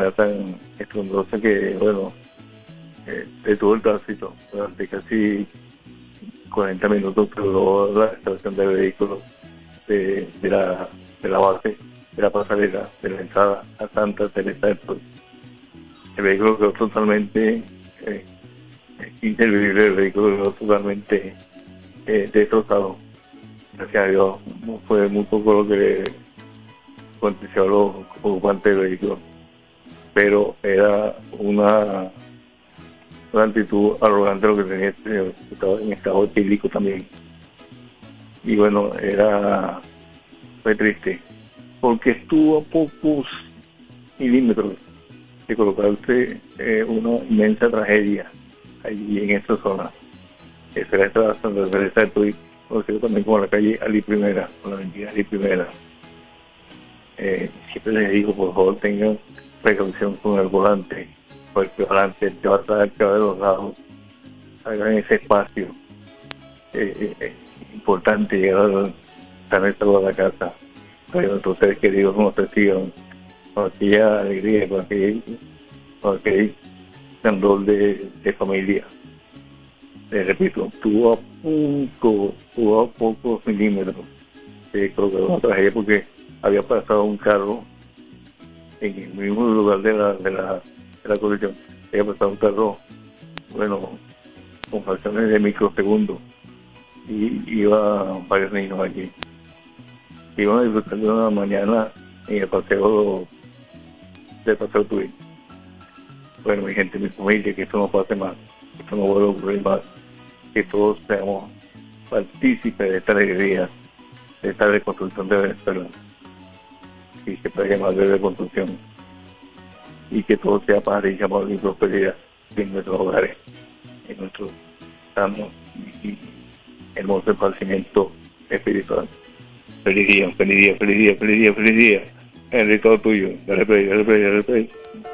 manera tan estruendosa que, bueno, detuvo el tránsito durante casi 40 minutos, pero la estación de vehículos de la base, de la pasarela, de la entrada a Santa Teresa del Sur. El vehículo quedó totalmente inservible, el vehículo quedó totalmente destrozado. Gracias a Dios, fue muy poco lo que le aconteció a los ocupantes del vehículo, pero era una actitud arrogante lo que tenía este señor, estaba en estado etílico también. Y bueno, fue triste, porque estuvo a pocos milímetros de colocarse una inmensa tragedia allí en esta zona. Esa era esta Santa Teresa de Tuy, conocido también como la calle Ali Primera, o la avenida Ali Primera. Siempre les digo, por favor, tengan precaución con el volante, porque adelante, el que va atrás, el que va de los lados, hagan ese espacio. Importante llegar a la casa, para nuestros seres queridos nos reciban con aquella alegría, con aquel candor de familia. Les repito, estuvo a pocos milímetros de colocar una tragedia, porque había pasado un carro en el mismo lugar de la colisión. Había pasado un carro, bueno, con fracciones de microsegundos, y iba varios niños allí. Iban a disfrutar de una mañana en el paseo Tuy. Bueno, mi gente, mi familia, que esto no pase más, que esto no vuelva a ocurrir más, que todos seamos partícipes de esta alegría, de esta reconstrucción de Venezuela, y que traiga más de reconstrucción, y que todo sea paz y amor y prosperidad en nuestros hogares, en nuestros sanos y hermoso esparcimiento espiritual. Feliz día, feliz día, feliz día, feliz día, feliz día. El todo tuyo. Dale play, dale play, dale play.